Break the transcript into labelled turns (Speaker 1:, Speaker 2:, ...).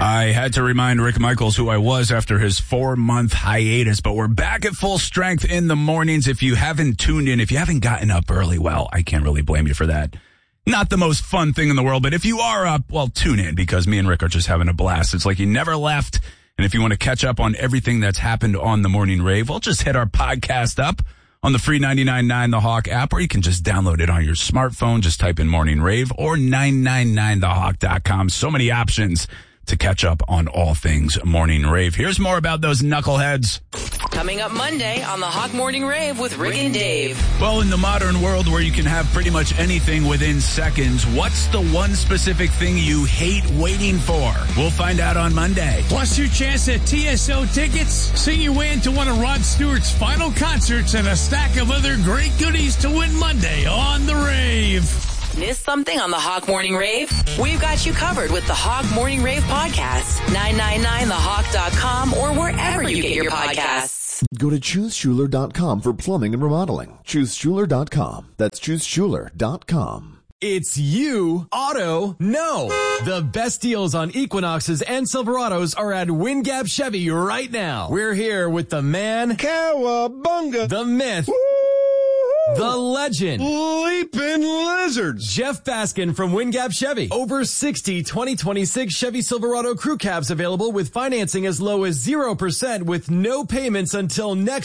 Speaker 1: I had to remind Rick Michaels who I was after his 4-month hiatus, but we're back at full strength in the mornings. If you haven't tuned in, if you haven't gotten up early, well, I can't really blame you for that. Not the most fun thing in the world, but if you are up, well, tune in because me and Rick are just having a blast. It's like he never left. And if you want to catch up on everything that's happened on the Morning Rave, well, just hit our podcast up on the free 99.9 The Hawk app, or you can just download it on your smartphone. Just type in Morning Rave or 999thehawk.com. So many options to catch up on all things Morning Rave. Here's more about those knuckleheads.
Speaker 2: Coming up Monday on the Hawk Morning Rave with Rick and Dave.
Speaker 1: Well, in the modern world where you can have pretty much anything within seconds, what's the one specific thing you hate waiting for? We'll find out on Monday.
Speaker 3: Plus your chance at TSO tickets, sing your way into one of Rod Stewart's final concerts, and a stack of other great goodies to win Monday on the Rave.
Speaker 2: Missed something on the Hawk Morning Rave? We've got you covered with the Hawk Morning Rave podcast. 999thehawk.com or wherever you get your podcasts.
Speaker 4: Go to ChooseSchuler.com for plumbing and remodeling. ChooseSchuler.com. That's ChooseSchuler.com.
Speaker 5: It's you, Auto No. The best deals on Equinoxes and Silverados are at Wingap Chevy right now. We're here with the man,
Speaker 6: Cowabunga,
Speaker 5: the myth, the legend,
Speaker 6: Leaping Lizards,
Speaker 5: Jeff Baskin from Wingap Chevy. Over 60 2026 Chevy Silverado crew cabs available with financing as low as 0% with no payments until next